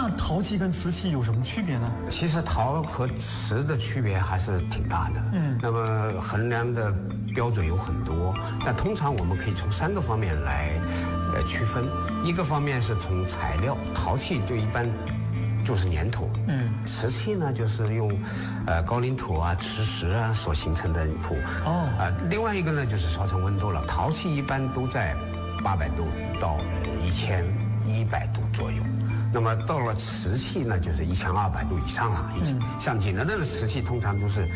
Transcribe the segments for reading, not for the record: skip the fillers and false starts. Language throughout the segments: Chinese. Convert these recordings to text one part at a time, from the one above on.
那陶器跟瓷器有什么区别呢？ 其实陶和瓷的区别还是挺大的。那么衡量的标准有很多，但通常我们可以从3个方面来区分。一个方面是从材料，陶器就一般就是粘土，瓷器呢就是用高岭土啊、磁石啊所形成的土。另外一个呢就是烧成温度了。陶器一般都在800度到1100度左右。那么到了瓷器呢，就是1200度以上了。像景德镇的瓷器通常都是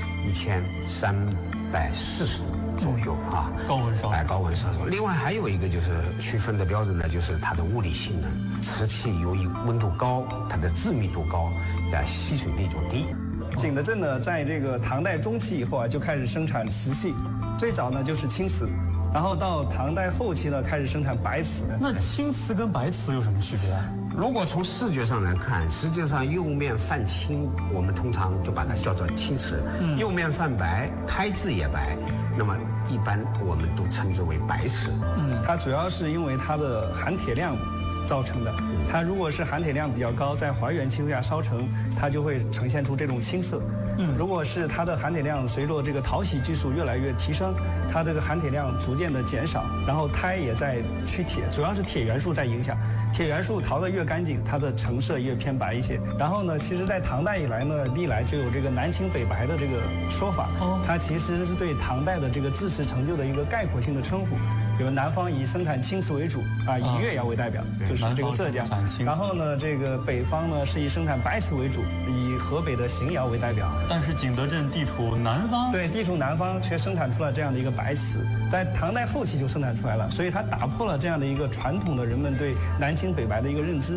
1340度左右啊， 高温烧。 高温烧熟。另外还有一个就是区分的标准呢，就是它的物理性能。瓷器由于温度高，它的致密度高，吸水力就低。 景德镇呢，在这个唐代中期以后啊，就开始生产瓷器，最早呢就是青瓷。然后到唐代后期呢，开始生产白瓷。 那青瓷跟白瓷有什么区别？ 如果从视觉上来看，实际上釉面泛青，我们通常就把它叫做青瓷；釉面泛白，胎质也白，那么一般我们都称之为白瓷。 它主要是因为它的含铁量造成的。它如果是含铁量比较高，在还原气候下烧成，它就会呈现出这种青色。如果是它的含铁量随着这个淘洗技术越来越提升，它这个含铁量逐渐的减少，然后胎也在去铁，主要是铁元素在影响。铁元素淘得越干净，它的成色越偏白一些。然后呢，其实在唐代以来呢，历来就有这个南青北白的这个说法。它其实是对唐代的这个制瓷成就的一个概括性的称呼。比如南方以生产青瓷为主以越窑为代表，就是这个浙江。然后呢，这个北方呢是以生产白瓷为主，以河北的邢窑为代表。 但是景德镇地处南方， 对，地处南方却生产出了这样的一个白瓷，在唐代后期就生产出来了，所以它打破了这样的一个传统的人们对南青北白的一个认知。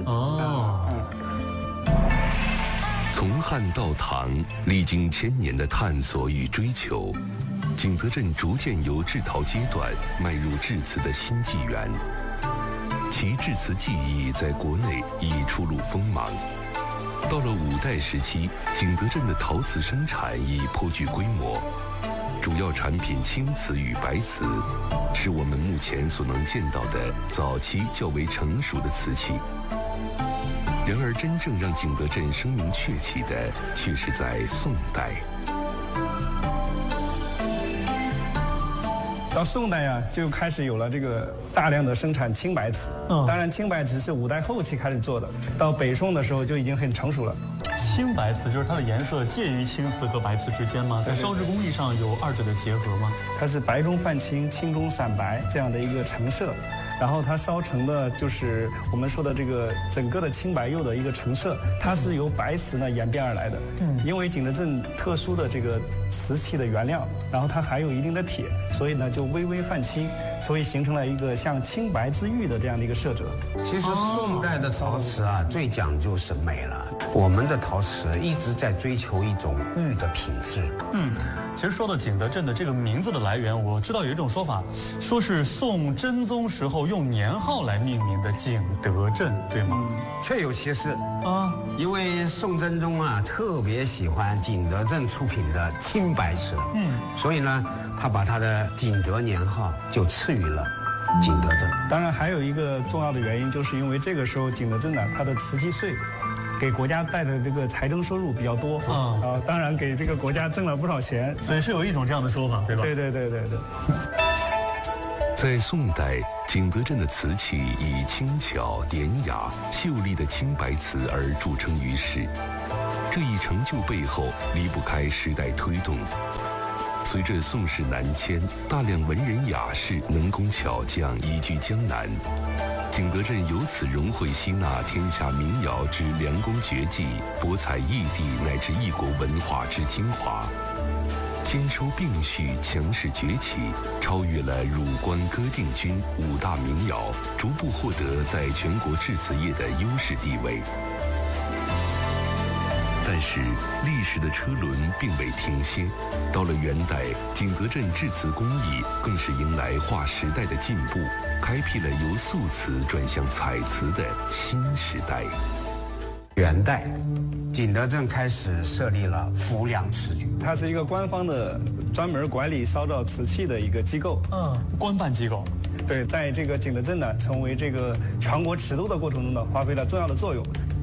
从汉到唐，历经1000年的探索与追求，景德镇逐渐由制陶阶段迈入制瓷的新纪元，其制瓷技艺在国内已初露锋芒。到了5代时期，景德镇的陶瓷生产已颇具规模，主要产品青瓷与白瓷是我们目前所能见到的早期较为成熟的瓷器。然而，真正让景德镇声名鹊起的，却是在宋代。 到宋代呀，就开始有了这个大量的生产青白瓷。当然，青白瓷是5代后期开始做的，到北宋的时候就已经很成熟了。 青白瓷就是它的颜色介于青瓷和白瓷之间吗？在烧制工艺上有2者的结合吗？ 它是白中泛青，青中闪白这样的一个成色。然后它烧成的就是我们说的这个整个的青白釉的一个成色，它是由白瓷呢演变而来的。因为景德镇特殊的这个瓷器的原料，然后它还有一定的铁，所以呢就微微泛青，所以形成了一个像青白之玉的这样的一个色泽。 其实宋代的陶瓷最讲究审美了。我们的陶瓷一直在追求一种玉的品质。 其实说到景德镇的这个名字的来源，我知道有一种说法，说是宋真宗时候用年号来命名的景德镇，对吗？ 确有其事啊。因为宋真宗特别喜欢景德镇出品的青白瓷，所以呢，他把他的景德年号就赐予了景德镇。 当然，还有一个重要的原因，就是因为这个时候景德镇它的瓷器税给国家带的这个财政收入比较多当然给这个国家挣了不少钱， 所以是有一种这样的说法，对吧？ 对。 在宋代，景德镇的瓷器以轻巧、典雅、秀丽的青白瓷而著称于世。这一成就背后离不开时代推动。随着宋室南迁，大量文人雅士、能工巧匠移居江南，景德镇由此融汇吸纳天下民谣之良工绝技，博采异地乃至异国文化之精华。兼收并蓄，强势崛起，超越了汝官歌定军5大民谣，逐步获得在全国制瓷业的优势地位。但是历史的车轮并未停歇，到了元代，景德镇制瓷工艺更是迎来划时代的进步，开辟了由素瓷转向彩瓷的新时代。 元代，景德镇开始设立了浮梁瓷局， 它是一个官方的专门管理烧造瓷器的一个机构， 官办机构。 对，在这个景德镇成为这个全国尺度的过程中发挥了重要的作用。